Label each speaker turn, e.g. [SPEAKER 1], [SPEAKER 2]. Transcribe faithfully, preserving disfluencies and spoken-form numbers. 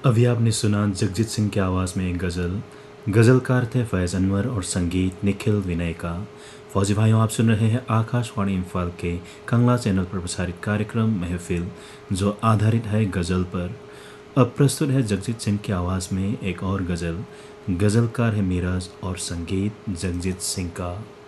[SPEAKER 1] अभी आपने सुना जगजीत सिंह की आवाज़ में एक गज़ल। गज़लकार थे फैज़ अनवर और संगीत निखिल विनय का। फौजी भाइयों, आप सुन रहे हैं आकाशवाणी इम्फाल के कंगला चैनल पर प्रसारित कार्यक्रम महफिल, जो आधारित है गज़ल पर। अब प्रस्तुत है जगजीत सिंह की आवाज़ में एक और गज़ल। गज़लकार है मीराज और संगीत जगजीत सिंह का।